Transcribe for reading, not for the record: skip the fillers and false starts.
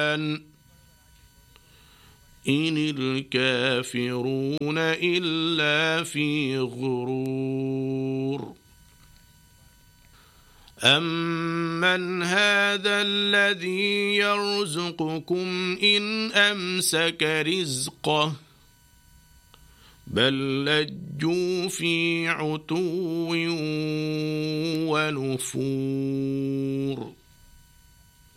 الرحمن إن الكافرون إلا في غرور أمن هذا الذي يرزقكم إن أمسك رزقه بل لجوا في عتو ونفور